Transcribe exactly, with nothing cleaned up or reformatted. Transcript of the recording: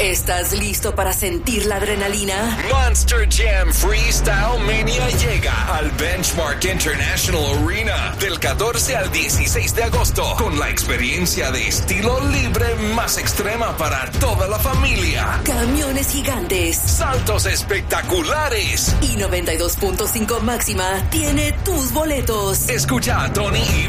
¿Estás listo para sentir la adrenalina? Monster Jam Freestyle Mania llega al Benchmark International Arena del catorce al dieciséis de agosto con la experiencia de estilo libre más extrema para toda la familia. Camiones gigantes, saltos espectaculares y noventa y dos punto cinco máxima tiene tus boletos. Escucha a Tony y